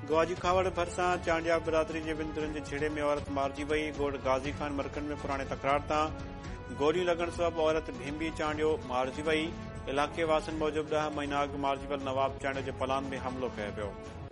गवाजी खावड़ भरिसां चांडिया बिरादरी जे विंदरनि जे छेड़े में औरत मारिजी वई। ॻोठ गाज़ी खान मरकन में पुराणे तकरार तां गोलियूं लॻण सबबि औरत भींबी चांडियो मारिजी वई। इलाइक़े वासियुनि मूजिबि 10 महीना अॻु मारिजी वल नवाब चांडियो जे पलान में हमिलो कयो पियो।